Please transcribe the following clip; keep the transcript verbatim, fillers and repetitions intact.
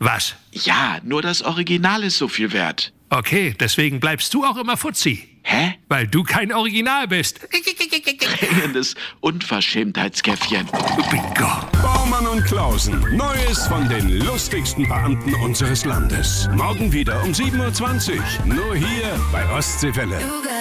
Was? Ja, nur das Original ist so viel wert. Okay, deswegen bleibst du auch immer Fuzzi. Hä? Weil du kein Original bist. Drängendes Unverschämtheitskäffchen. Bingo. Baumann und Klausen. Neues von den lustigsten Beamten unseres Landes. Morgen wieder um sieben Uhr zwanzig. Nur hier bei Ostseewelle.